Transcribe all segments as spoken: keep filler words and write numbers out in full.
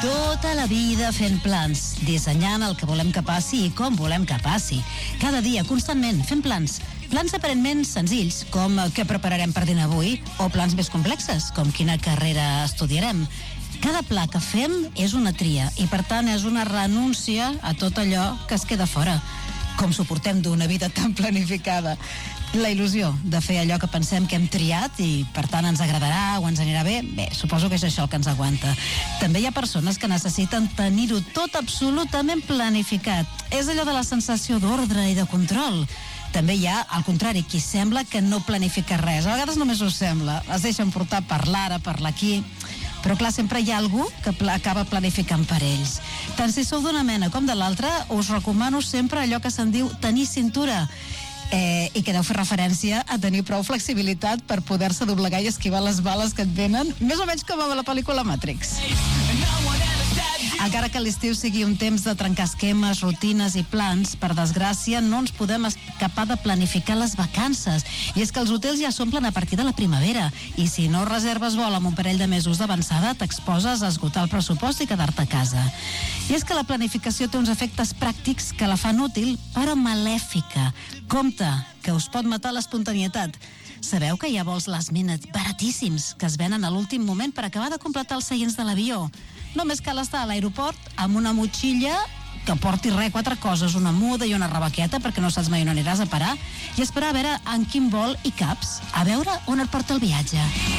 Tota la vida fent plans, dissenyant el que volem que passi i com volem que passi. Cada dia, constantment, fent plans. Plans aparentment senzills, com què prepararem per dinar avui, o plans més complexes, com quina carrera estudiarem. Cada pla que fem és una tria i, per tant, és una renúncia a tot allò que es queda fora. Com suportem d'una vida tan planificada? La il·lusió de fer allò que pensem que hem triat i, per tant, ens agradarà o ens anirà bé, bé, suposo que és això el que ens aguanta. També hi ha persones que necessiten tenir-ho tot absolutament planificat. És allò de la sensació d'ordre i de control. També hi ha, al contrari, qui sembla que no planifica res. A vegades només ho sembla. Es deixen portar per l'ara, per l'aquí. Però, clar, sempre hi ha algú que pla- acaba planificant per ells. Tant si sou d'una mena com de l'altra, us recomano sempre allò que se'n diu tenir cintura. Eh, i que deu fer referència a tenir prou flexibilitat per poder-se doblegar i esquivar les bales que et venen, més o menys com a la pel·lícula Matrix. Encara que l'estiu sigui un temps de trencar esquemes, rutines i plans, per desgràcia no ens podem escapar de planificar les vacances. I és que els hotels ja s'omplen a partir de la primavera i si no reserves vol amb un parell de mesos d'avançada t'exposes a esgotar el pressupost i quedar-te a casa. I és que la planificació té uns efectes pràctics que la fan útil però malèfica. Compte, que us pot matar l'espontanietat. Sabeu que hi ha vols last minute baratíssims que es venen a l'últim moment per acabar de completar els seients de l'avió? Només cal estar a l'aeroport amb una motxilla que porti res, quatre coses, una muda i una rebaqueta perquè no saps mai on aniràs a parar i esperar a veure en quin vol hi caps, a veure on et porta el viatge.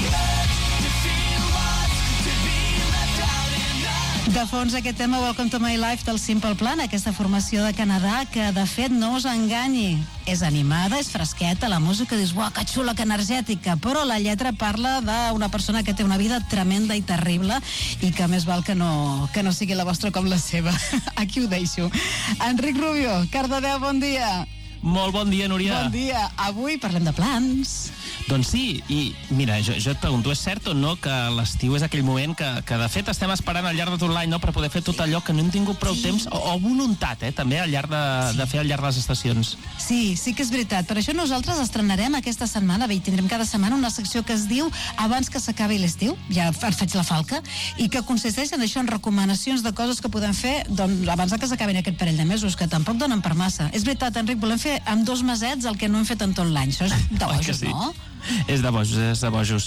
De fons aquest tema Welcome to My Life del Simple Plan, aquesta formació de Canadà que de fet no us enganyi. És animada, és fresqueta, la música dius, uah, que xula, que energètica, però la lletra parla d'una persona que té una vida tremenda i terrible i que més val que no, que no sigui la vostra com la seva. Aquí ho deixo. Enric Rubio, Cardedeu, bon dia. Molt bon dia, Núria. Bon dia. Avui parlem de plans. Doncs sí, i mira, jo, jo et pregunto, és cert o no que l'estiu és aquell moment que, que de fet estem esperant al llarg de tot l'any, no?, per poder fer tot allò que no hem tingut prou sí. temps, o, o voluntat, eh, també, al llarg de, sí. de fer al llarg de les estacions. Sí, sí que és veritat. Per això nosaltres estrenarem aquesta setmana, bé, tindrem cada setmana una secció que es diu Abans que s'acabi l'estiu, ja faig la falca, i que consisteix en això, en recomanacions de coses que podem fer doncs, abans que s'acabin aquest parell de mesos, que tampoc donen per massa. És veritat, Enric, volem fer amb dos mesets el que no hem fet en tot l'any. Això és de bojos, sí. No? És de bojos, és de bojos.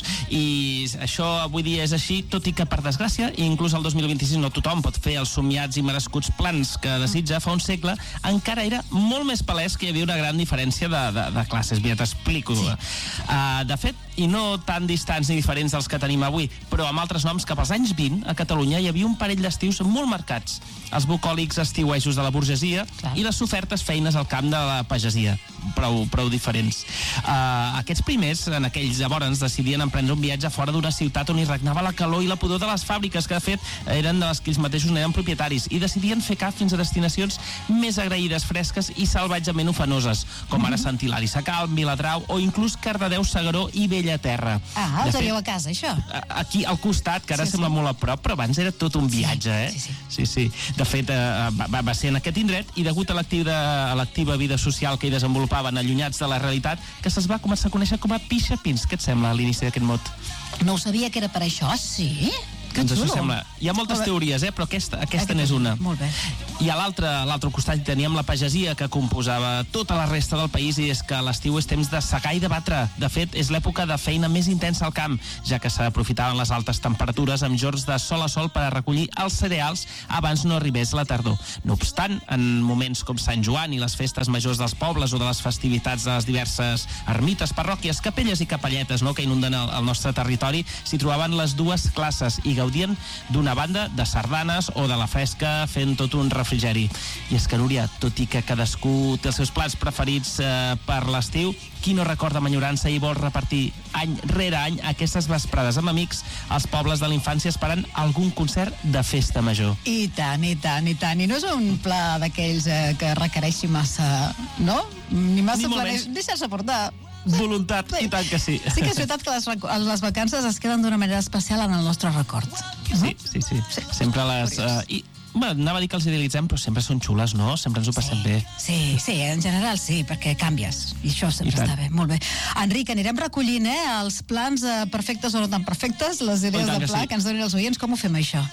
I això avui dia és així, tot i que, per desgràcia, inclús el dos mil vint-i-sis no tothom pot fer els somiats i merescuts plans que desitja. Fa un segle encara era molt més palès que hi havia una gran diferència de, de, de classes. Mira, t'explico. Sí. Uh, de fet, i no tan distants ni diferents dels que tenim avui, però amb altres noms, cap als anys vint, a Catalunya hi havia un parell d'estius molt marcats. Els bucòlics estiuejos de la burgesia Clar. I les sofertes feines al camp de la pagesia. Prou, prou diferents. Uh, aquests primers, en aquells llavors, decidien emprendre un viatge fora d'una ciutat on hi regnava la calor i la pudor de les fàbriques, que de fet eren de les que ells mateixos n'eren propietaris, i decidien fer cap fins a destinacions més agraïdes, fresques i salvatgement ofenoses, com ara Sant Hilari Sacalm, Viladrau o inclús Cardedeu, S'Agaró i Bellaterra. Ah, ho teníeu a casa, això? Aquí al costat, que ara sí, sembla sí. molt a prop, però abans era tot un viatge, eh? Sí, sí. sí, sí. De fet, eh, va, va ser en aquest indret i degut a l'activa vida social que hi desenvolupaven allunyats de la realitat, que se'ls va començar a conèixer com a pixapins. Què et sembla a l'inici d'aquest mot? No ho sabia que era per això, sí? Que doncs xulo. Això sembla. Hi ha moltes teories, eh? però aquesta, aquesta n'és una. Molt bé. I a l'altre a l'altre costat teníem la pagesia que composava tota la resta del país, i és que l'estiu és temps de secar i de batre. De fet, és l'època de feina més intensa al camp, ja que s'aprofitaven les altes temperatures amb jorns de sol a sol per a recollir els cereals abans no arribés la tardor. No obstant, en moments com Sant Joan i les festes majors dels pobles o de les festivitats de les diverses ermites, parròquies, capelles i capelletes, no?, que inunden el, el nostre territori, s'hi trobaven les dues classes i gaudien d'una banda de sardanes o de la fresca fent tot un refrigeri. I és que, Núria, tot i que cadascú té els seus plats preferits eh, per l'estiu, qui no recorda amb enyorança i vol repartir any rere any aquestes vesprades amb amics als pobles de la infància esperant algun concert de festa major? I tant, i tant, i tant. I no és un pla d'aquells eh, que requereixi massa, no? Ni massa plane... Deixar-se portar. Voluntat, sí. I tant que sí. Sí que és veritat que les, les vacances es queden d'una manera especial en el nostre record. No? Sí, sí, sí, sí. Sempre les... Uh, i, bueno, anava a dir que els idealitzem, però sempre són xules, no? Sempre ens ho passem sí, bé. Sí, sí, en general sí, perquè canvies. I això sempre I està bé, molt bé. Enric, anirem recollint, eh, els plans eh, perfectes o no tan perfectes, les idees de pla que, sí. que ens donin els oients. Com ho fem, això?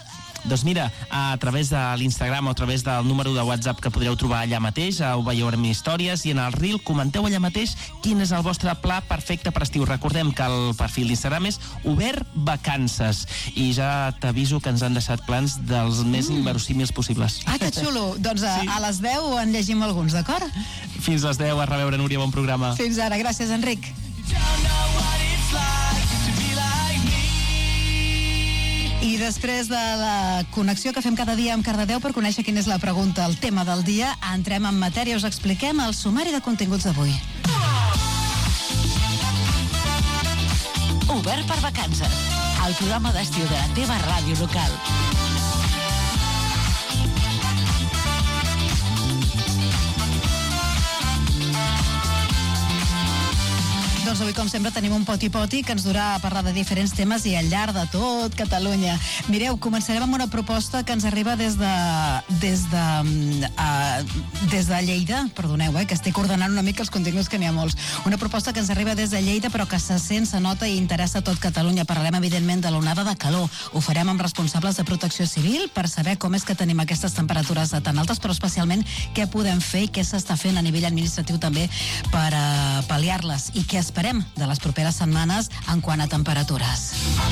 Doncs mira, a través de l'Instagram o a través del número de WhatsApp que podreu trobar allà mateix, ho veurem històries, i en el Reel comenteu allà mateix quin és el vostre pla perfecte per estiu. Recordem que el perfil d'Instagram és Obert Vacances, i ja t'aviso que ens han deixat plans dels més mm. inverosímils possibles. Ah, que xulo! Doncs a, sí. a les deu en llegim alguns, d'acord? Fins les deu, a reveure, Núria, bon programa. Fins ara, gràcies, Enric. I després de la connexió que fem cada dia amb Cardedeu per conèixer quina és la pregunta, el tema del dia, entrem en matèria, us expliquem el sumari de continguts d'avui. Obert per Vacances, el programa d'estiu de la teva ràdio local. Doncs avui, com sempre, tenim un poti-poti que ens durà a parlar de diferents temes i al llarg de tot Catalunya. Mireu, començarem amb una proposta que ens arriba des de des de, uh, des de Lleida, perdoneu, eh, que estic ordenant una mica els continguts, que n'hi ha molts. Una proposta que ens arriba des de Lleida, però que se sent, se nota i interessa tot Catalunya. Parlarem, evidentment, de l'onada de calor. Ho farem amb responsables de Protecció Civil per saber com és que tenim aquestes temperatures tan altes, però especialment què podem fer i què s'està fent a nivell administratiu també per uh, pal·liar-les, i què esperem de les properes setmanes en quant a temperatures.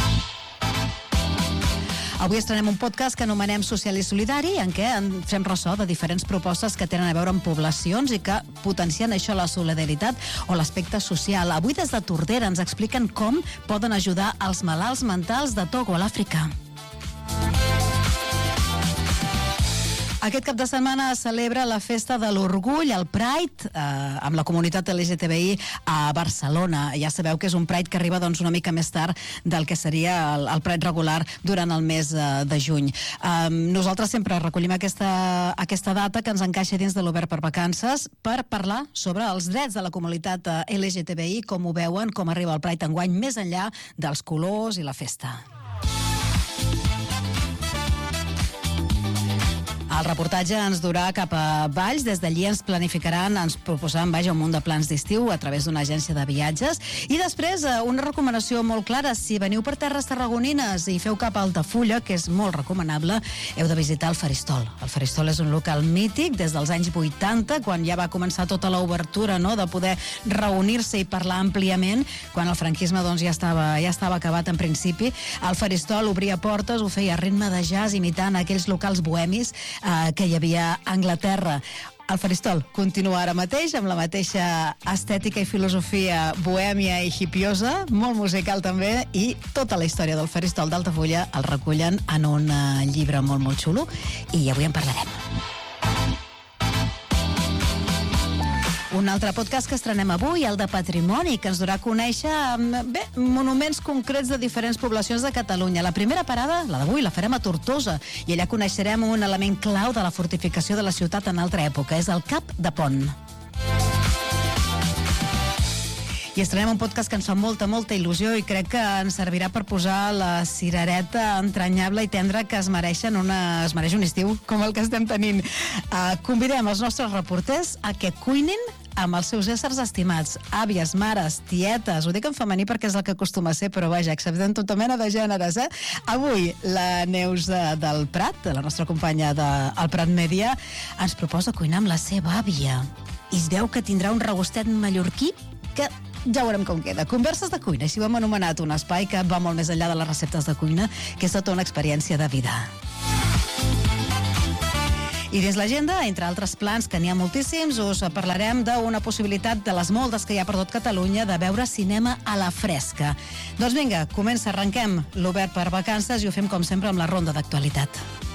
Avui estrenem un podcast que anomenem Social i Solidari, en què en fem ressò de diferents propostes que tenen a veure amb poblacions i que potencien això, la solidaritat o l'aspecte social. Avui des de Tordera ens expliquen com poden ajudar els malalts mentals de Togo, a l'Àfrica. Aquest cap de setmana es celebra la festa de l'orgull, el Pride, eh, amb la comunitat L G T B I a Barcelona. Ja sabeu que és un Pride que arriba doncs, una mica més tard del que seria el, el Pride regular durant el mes eh, de juny. Eh, nosaltres sempre recollim aquesta, aquesta data que ens encaixa dins de l'Obert per Vacances per parlar sobre els drets de la comunitat L G T B I, com ho veuen, com arriba el Pride enguany, més enllà dels colors i la festa. El reportatge ens durà cap a Valls. Des d'allí ens planificaran, ens proposaran, vaja, un munt de plans d'estiu a través d'una agència de viatges. I després, una recomanació molt clara. Si veniu per terres tarragonines i feu cap a Altafulla, que és molt recomanable, heu de visitar el Faristol. El Faristol és un local mític des dels anys vuitanta, quan ja va començar tota l'obertura, no?, de poder reunir-se i parlar àmpliament, quan el franquisme doncs, ja, estava, ja estava acabat en principi. El Faristol obria portes, ho feia a ritme de jazz, imitant aquells locals bohemis que hi havia a Anglaterra. El Faristol continua ara mateix amb la mateixa estètica i filosofia bohèmia i hipiosa, molt musical també, i tota la història del Faristol d'Altafulla el recullen en un llibre molt, molt xulo, i avui en parlarem. Un altre podcast que estrenem avui, el de Patrimoni, que ens durà a conèixer bé, monuments concrets de diferents poblacions de Catalunya. La primera parada, la d'avui, la farem a Tortosa, i allà coneixerem un element clau de la fortificació de la ciutat en altra època, és el Cap de Pont. I estrenem un podcast que ens fa molta, molta il·lusió i crec que ens servirà per posar la cirereta entranyable i tendra que es mereixen una, es mereix un estiu com el que estem tenint. Uh, convidem els nostres reporters a que cuinin amb els seus éssers estimats, àvies, mares, tietes, ho dic en femení perquè és el que acostuma a ser, però vaja, acceptem tota mena de gèneres, eh? Avui la Neus de, del Prat, la nostra companya del Prat Mèdia, ens proposa cuinar amb la seva àvia. I es veu que tindrà un regustet mallorquí que ja veurem com queda. Converses de cuina, així ho hem anomenat, un espai que va molt més enllà de les receptes de cuina, que és tota una experiència de vida. I dins l'agenda, entre altres plans, que n'hi ha moltíssims, us parlarem d'una possibilitat de les moltes que hi ha per tot Catalunya de veure cinema a la fresca. Doncs vinga, comença, arrenquem l'Obert per Vacances i ho fem com sempre amb la ronda d'actualitat.